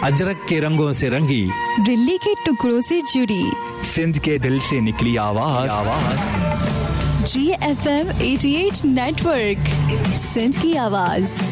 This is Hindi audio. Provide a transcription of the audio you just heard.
अजरक के रंगों से रंगी, दिल्ली के टुकड़ों से जुड़ी, सिंध के दिल से निकली आवाज GFM 88 नेटवर्क, सिंध की आवाज।